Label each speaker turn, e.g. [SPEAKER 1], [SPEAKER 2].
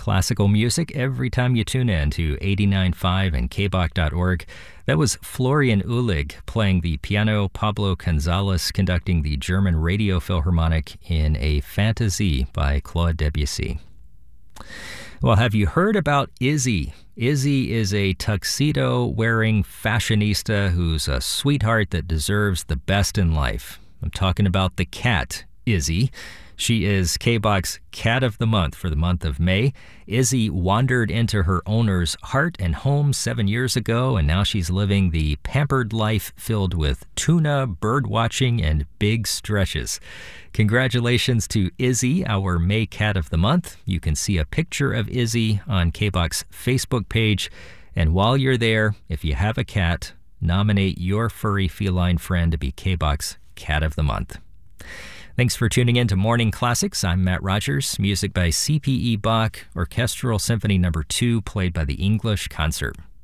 [SPEAKER 1] classical music every time you tune in to 89.5 and kbach.org. That was Florian Uhlig playing the piano, Pablo Gonzalez conducting the German Radio Philharmonic in A Fantasy by Claude Debussy. Well, have you heard about Izzy? Izzy is a tuxedo-wearing fashionista who's a sweetheart that deserves the best in life. I'm talking about the cat, Izzy. She is KBach's Cat of the Month for the month of May. Izzy wandered into her owner's heart and home 7 years ago, and now she's living the pampered life filled with tuna, bird watching, and big stretches. Congratulations to Izzy, our May Cat of the Month. You can see a picture of Izzy on KBach's Facebook page. And while you're there, if you have a cat, nominate your furry feline friend to be KBach's Cat of the Month. Thanks for tuning in to Morning Classics. I'm Matt Rogers. Music by C.P.E. Bach, Orchestral Symphony No. 2, played by the English Concert.